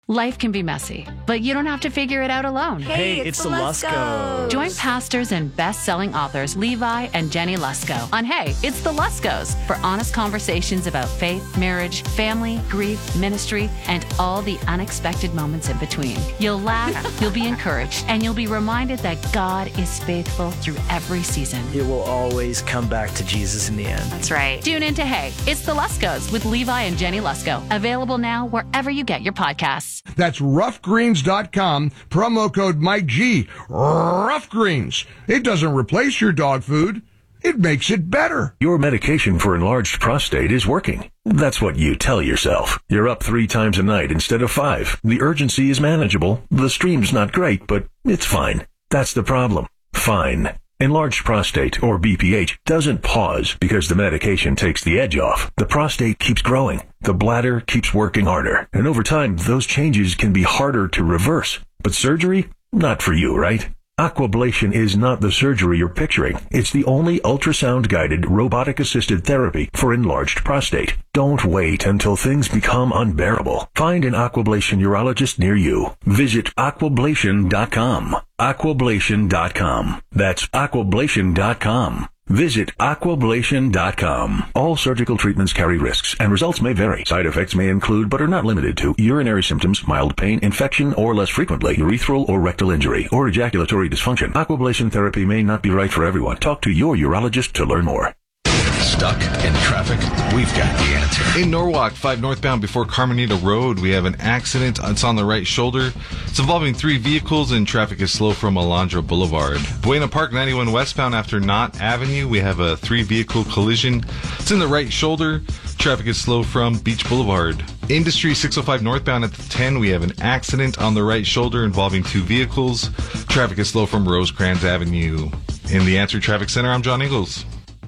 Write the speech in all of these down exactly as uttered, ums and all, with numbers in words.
Life can be messy, but you don't have to figure it out alone. Hey, Hey, it's, it's the the Luskos. Join pastors and best-selling authors Levi and Jenny Lusko on Hey, It's the Luskos for honest conversations about faith, marriage, family, grief, ministry, and all the unexpected moments in between. You'll laugh, you'll be encouraged, and you'll be reminded that God is faithful through every season. It will always come back to Jesus in the end. That's right. Tune in to Hey, It's the Luskos with Levi and Jenny Lusko. Available now wherever you get your podcasts. That's rough greens dot com, promo code Mike G. Rough Greens. It doesn't replace your dog food. It makes it better. Your medication for enlarged prostate is working. That's what you tell yourself. You're up three times a night instead of five. The urgency is manageable. The stream's not great, but it's fine. That's the problem. Fine. Enlarged prostate, or B P H, doesn't pause because the medication takes the edge off. The prostate keeps growing. The bladder keeps working harder. And over time, those changes can be harder to reverse. But surgery? Not for you, right? Aquablation is not the surgery you're picturing. It's the only ultrasound-guided, robotic-assisted therapy for enlarged prostate. Don't wait until things become unbearable. Find an Aquablation urologist near you. Visit aquablation dot com. aquablation dot com. That's aquablation dot com. Visit aquablation dot com. All surgical treatments carry risks, and results may vary. Side effects may include, but are not limited to, urinary symptoms, mild pain, infection, or less frequently, urethral or rectal injury, or ejaculatory dysfunction. Aquablation therapy may not be right for everyone. Talk to your urologist to learn more. Stuck in traffic? We've got the answer. In Norwalk, five northbound before Carmenita Road, we have an accident. It's on the right shoulder. It's involving three vehicles, and traffic is slow from Alondra Boulevard. Buena Park, ninety-one westbound after Knott Avenue, we have a three-vehicle collision. It's in the right shoulder. Traffic is slow from Beach Boulevard. Industry six oh five northbound at the ten, we have an accident on the right shoulder involving two vehicles. Traffic is slow from Rosecrans Avenue. In the Answer Traffic Center, I'm John Ingalls.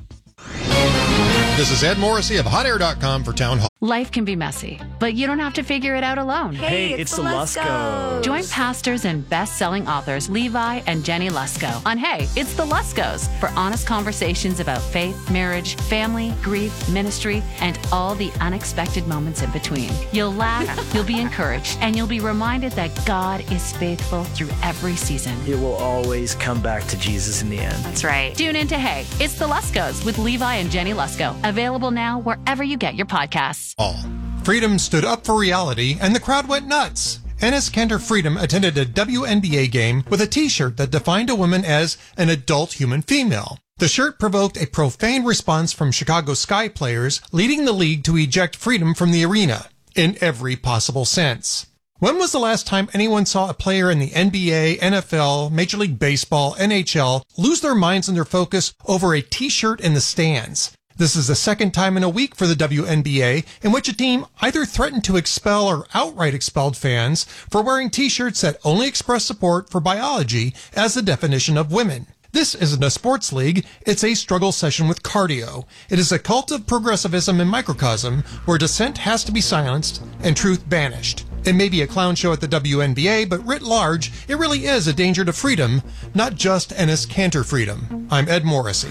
This is Ed Morrissey of hot air dot com for Town Hall. Life can be messy, but you don't have to figure it out alone. Hey, it's, the Luskos. Join pastors and best-selling authors Levi and Jenny Lusko on Hey, It's the Luskos for honest conversations about faith, marriage, family, grief, ministry, and all the unexpected moments in between. You'll laugh, you'll be encouraged, and you'll be reminded that God is faithful through every season. It will always come back to Jesus in the end. That's right. Tune in to Hey, It's the Luskos with Levi and Jenny Lusko. Available now wherever you get your podcasts. All. Freedom stood up for reality, and the crowd went nuts. Enes Kanter Freedom attended a W N B A game with a t-shirt that defined a woman as an adult human female. The shirt provoked a profane response from Chicago Sky players, leading the league to eject Freedom from the arena, in every possible sense. When was the last time anyone saw a player in the N B A, N F L, Major League Baseball, N H L lose their minds and their focus over a t-shirt in the stands? This is the second time in a week for the W N B A in which a team either threatened to expel or outright expelled fans for wearing t-shirts that only express support for biology as the definition of women. This isn't a sports league, it's a struggle session with cardio. It is a cult of progressivism in microcosm where dissent has to be silenced and truth banished. It may be a clown show at the W N B A, but writ large, it really is a danger to freedom, not just Enes Kanter freedom. I'm Ed Morrissey.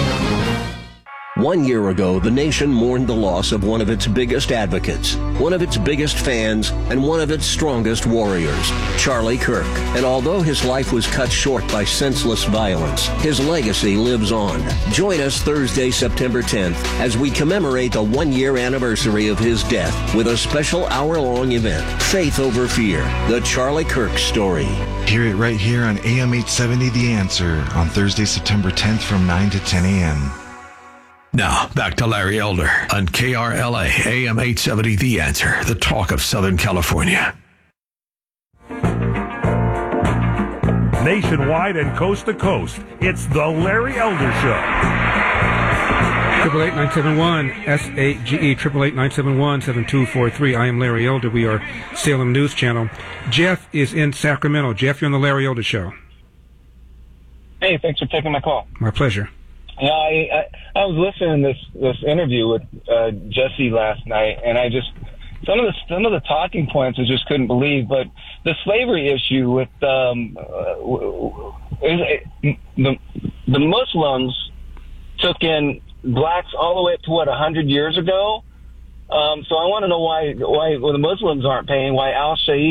One year ago, the nation mourned the loss of one of its biggest advocates, one of its biggest fans, and one of its strongest warriors, Charlie Kirk. And although his life was cut short by senseless violence, his legacy lives on. Join us Thursday, September tenth, as we commemorate the one-year anniversary of his death with a special hour-long event, Faith Over Fear, the Charlie Kirk story. Hear it right here on A M eight seventy The Answer on Thursday, September tenth from nine to ten a.m. Now, back to Larry Elder on K R L A, A M eight seventy The Answer, the talk of Southern California. Nationwide and coast to coast, it's the Larry Elder Show. Triple eight nine seven one S A G E triple eight nine seven one seven two four three. I am Larry Elder. We are Salem News Channel. Jeff is in Sacramento. Jeff, you're on the Larry Elder Show. Hey, thanks for taking my call. My pleasure. Yeah, I, I I was listening to this this interview with uh, Jesse last night, and I just some of the some of the talking points I just couldn't believe. But the slavery issue with um, uh, is, the the Muslims took in blacks all the way up to what a hundred years ago. Um, so I want to know why why well, the Muslims aren't paying, why Al Shaid